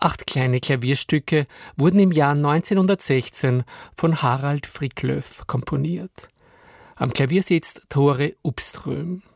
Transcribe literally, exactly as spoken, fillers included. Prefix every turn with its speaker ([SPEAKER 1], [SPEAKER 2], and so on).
[SPEAKER 1] Acht kleine Klavierstücke wurden im Jahr neunzehnhundertsechzehn von Harald Fricklöf komponiert. Am Klavier sitzt Tore Upström.